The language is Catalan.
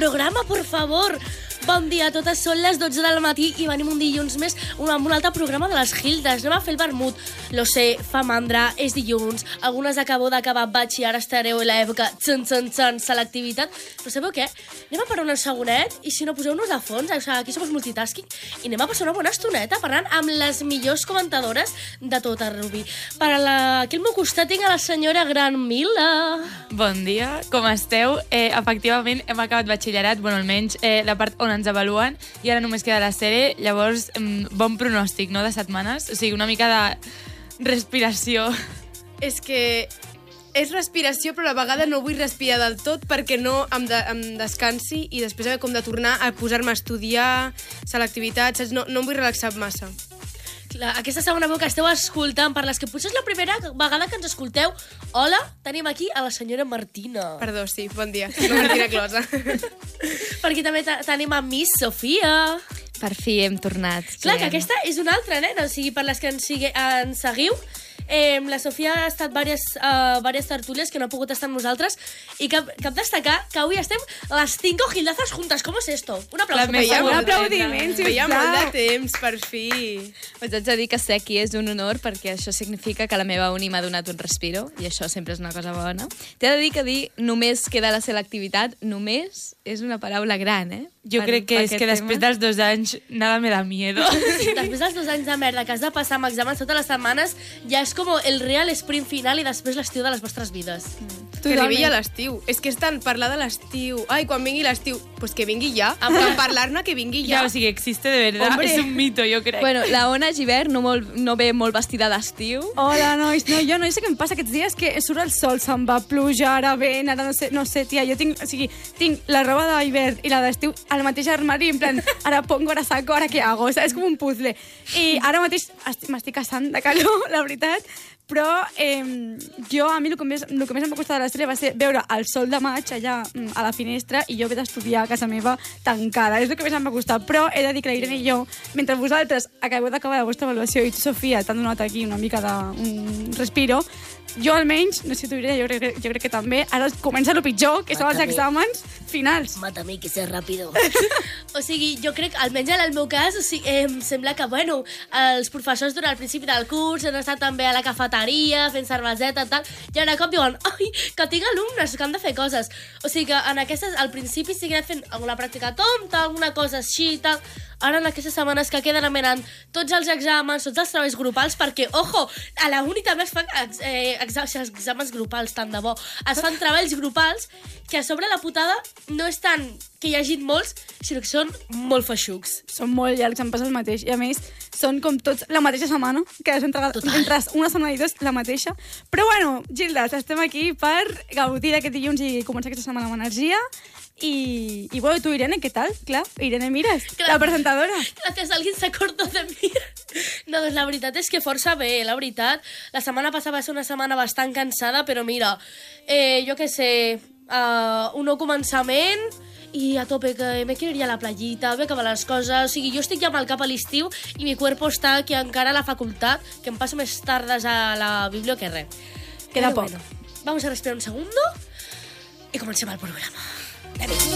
programa, por favor. Bon dia a totes, són les 12 del matí i venim un dilluns més amb un altre programa de les Hildes. Anem a fer el vermut. Lo sé, fa mandra, és dilluns. Algunes acabo d'acabar batxi, ara estareu en l'època selectivitat. Però sabeu què? Anem a parar un segonet i si no, poseu-nos a fons. O sigui, aquí som multitasking i anem a passar una bona estoneta parlant amb les millors comentadores de tot el Rubí. Aquí al meu costat tinc a la senyora Gran Mila. Bon dia, com esteu? Efectivament, hem acabat batxillerat, bueno, almenys la part on ens avaluen, i ara només queda la sèrie, llavors, bon pronòstic, no?, de setmanes. O sigui, una mica de respiració. És que és respiració, però a la vegada no vull respirar del tot perquè no em descansi i després haver com de tornar a posar-me a estudiar, selectivitat, saps? No em vull relaxar massa. Clar, aquesta segona veu que esteu escoltant, per les que potser és la primera vegada que ens escolteu, hola, tenim aquí a la senyora Martina. Perdó, sí, bon dia. La Martina Closa. Perquè també tenim a Miss Sofia. Per fi hem tornat. Clar, que aquesta és una altra nena, o sigui, per les que ens seguiu, la Sofia ha estat diverses tertúlies que no ha pogut estar amb nosaltres i cap destacar que avui estem les 5 Gildazas juntas. ¿Cómo es esto? Un aplauso. Un aplaudiment, sisplau. Feia molt de temps, per fi. Us haig de dir que ser aquí és un honor perquè això significa que la meva uni m'ha donat un respiro i això sempre és una cosa bona. T'he de dir que dir només queda la selectivitat, només és una paraula gran, eh? Jo crec que és que després dels 2 anys nada me da miedo. Després dels 2 anys de merda que has de passar amb exàmens totes les setmanes, ja és com el real sprint final i després l'estiu de les vostres vides. Que arribi ja l'estiu. És que és tant parlar de l'estiu. Ai, quan vingui l'estiu. Pues que vingui ja. En parlar-ne que vingui ja. Ja, o sigui, existe de verdad. Hombre. És un mito, jo crec. Bueno, la Ona Givert no ve molt vestida d'estiu. Hola, nois. No, jo no sé què em passa aquests dies, que surt el sol, se'n va pluja, ara vent, ara no sé, tia, jo tinc la roba d'hivern i la d'estiu al mateix armari, en plan, ara pongo, ara saco, ara què hago? O sigui, és com un puzzle. I ara mateix m'estic cansant de calor, la veritat, però a mi el que més em va costar de la sèrie va ser veure el sol de maig allà a la finestra i jo haver d'estudiar a casa meva tancada. És el que més em va costar. Però he de dir que la Irene i jo, mentre vosaltres acabeu d'acabar la vostra avaluació i tu, Sofia, t'han donat aquí una mica de respiro, jo almenys, no sé tu, Irene, jo crec que també, ara comença el pitjor, que són els exàmens finals. Mata-me, que sé ràpido. O sigui, jo crec, almenys en el meu cas, o sigui, em sembla que, bueno, els professors durant el principi del curs han estat també a la cafeteria, fent cerveseta i tal, i ara cop diuen, ai, que tinc alumnes, que han de fer coses. O sigui que en aquestes, al principi sí que he anat fent alguna pràctica tonta, alguna cosa així i tal. Ara en aquestes setmanes que queden mirant tots els exàmens, tots els treballs grupals, perquè, ojo, a la uni també es fan exàmens grupals, tant de bo. Es fan treballs grupals que a sobre la putada no és tant que hi hagin molts, sinó que són molt feixucs. Són molt llargs, em passa el mateix. I a més, són com tots la mateixa setmana, que has entregat entre una setmana i 2 la mateixa. Però bueno, Gildas, estem aquí per gaudir d'aquest dilluns i començar aquesta setmana amb energia. Y bueno, tú, Irene, ¿qué tal? Clar, Irene Mires, la presentadora. Gràcies, alguien se acordó de mi. No, doncs la veritat és que força bé, la veritat. La setmana passada va ser una setmana bastant cansada, però mira, jo què sé, un nou començament i a tope, que me quiero ir a la playita, voy a acabar les coses. O sigui, jo estic ja amb el cap a l'estiu i mi cuerpo està aquí encara a la facultat, que em passo més tardes a la biblioteca que res. Queda poc. Bueno, vamos a respirar un segundo y comencem el programa.